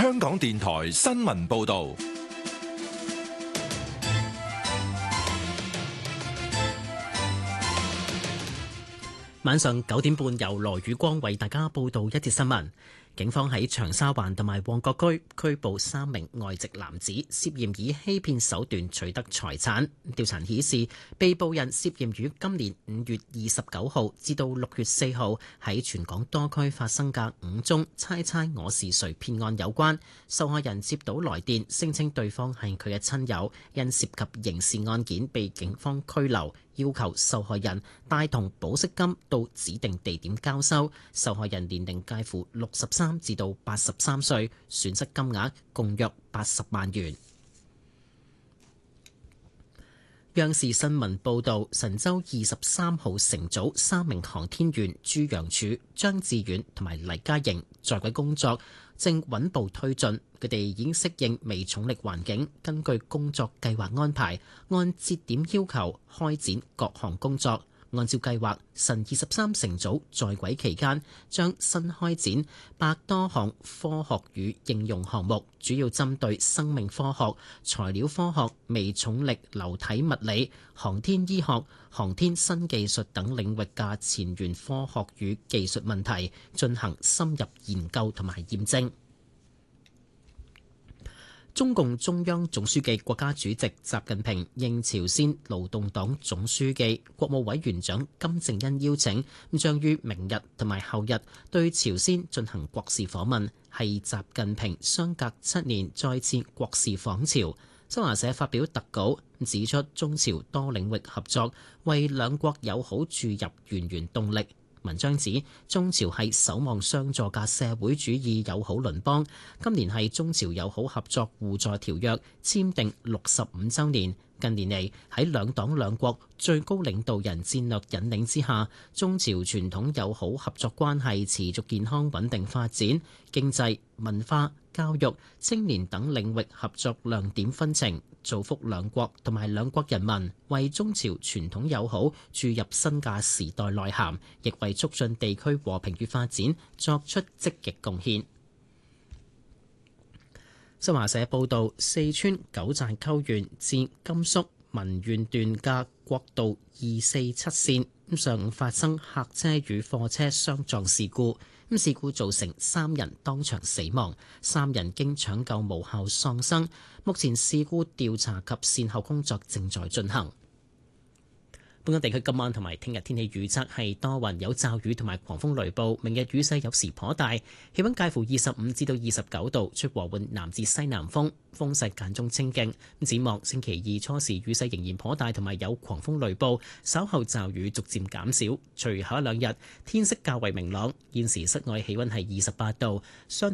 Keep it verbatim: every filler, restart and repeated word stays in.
香港電台新聞報道。 晚上九點半，由羅宇光為大家報道一節新聞。警方喺長沙灣同埋旺角區拘捕三名外籍男子，涉嫌以欺騙手段取得財產。調查顯示，被捕人涉嫌於今年五月二十九號至到六月四號喺全港多區發生嘅五宗猜猜我是誰騙案有關。受害人接到來電，聲稱對方係佢嘅親友，因涉及刑事案件被警方拘留，要求受害人帶同保釋金到指定地點交收。受害人年齡介乎六十三至到八十三歲，損失金額共約八十萬元。央視新聞報道，神舟二十三號乘組三名航天員朱楊柱、張志遠同埋黎嘉瑩在軌工作正穩步推進，佢哋已經適應微重力環境，根據工作計劃安排，按節點要求開展各項工作。按照計劃，神二十三乘組在軌期間將新開展百多項科學與應用項目，主要針對生命科學、材料科學、微重力流體物理、航天醫學、航天新技術等領域嘅前沿科學與技術問題進行深入研究同埋驗證。中共中央總書記、國家主席習近平應朝鮮勞動黨總書記、國務委員長金正恩邀請，將於明日同埋後日對朝鮮進行國事訪問，係習近平相隔七年再次國事訪朝。新華社發表特稿指出，中朝多領域合作為兩國友好注入源源動力。文章指，中朝係守望相助嘅社會主義友好鄰邦，今年係中朝友好合作互助條約簽訂六十五週年。近年嚟，喺兩黨兩國最高領導人戰略引領之下，中朝傳統友好合作關係持續健康穩定發展，經濟、文化、教育、青年等領域合作亮點紛呈，造福兩國同埋兩國人民，為中朝傳統友好注入新嘅時代內涵，亦為促進地區和平與發展作出積極貢獻。新華社報道，四川九寨溝縣至甘肅文縣段嘅國道二四七線上午發生客車與貨車相撞事故，咁事故造成三人當場死亡，三人經搶救無效喪生。目前事故調查及善後工作正在進行。本港地區今晚同埋聽日天氣預測係多雲有驟雨同埋狂風雷暴，明日雨勢有時頗大，氣溫介乎二十五至到二十九度，吹和緩南至西南風，風勢間中清勁。展望星期二初時雨勢仍然頗大，同埋有狂風雷暴，稍後驟雨逐漸減少。隨後一兩日天色較為明朗。現時室外氣溫係二十八度，相